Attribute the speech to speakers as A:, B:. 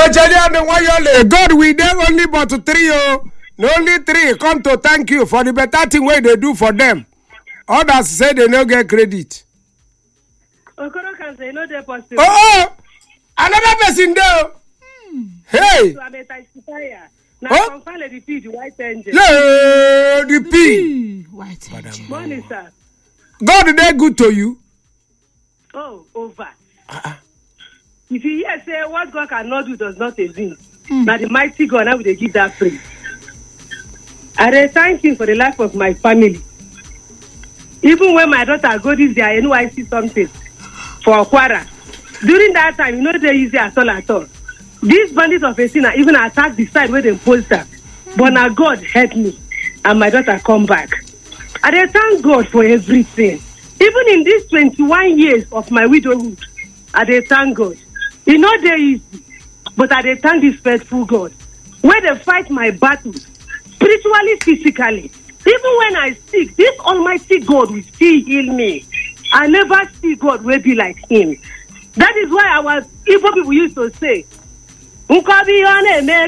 A: God, we there only but 3, oh. Only 3 come to thank you for the better thing wey they do for them. Others say they no get credit.
B: Okoro can say no dey possible.
A: Oh, another person there. Hey.
B: So I'm a testifier. Now
A: Oh.
B: confirm the repeat white angel.
A: Yeah, the P.
C: White angel.
B: Morning, sir.
A: God, they good to you.
B: Oh, over. If you hear say what God cannot do does not exist, now the mighty God now will they give that praise. I dey thank him for the life of my family. Even when my daughter go this day, I know I see something for Kwara. During that time, you know they easy at all at all. These bandits of a sinner even attack the side where they post her. But now God help me and my daughter come back. I dey thank God for everything. Even in these 21 years of my widowhood, I dey thank God. It's not dey easy, but I dey thank this faithful God. Where they fight my battles, spiritually, physically. Even when I sick, this almighty God will still heal me. I never see God will be like him. That is why our Igbo people used to say,